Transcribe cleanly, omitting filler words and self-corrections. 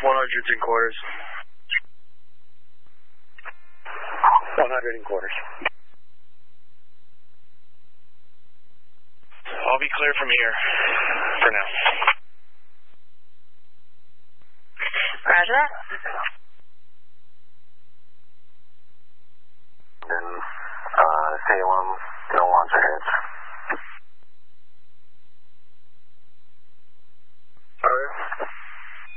100s and quarters. 100 and quarters. I'll be clear from here for now. Roger that. Then Salem, no launcher hits.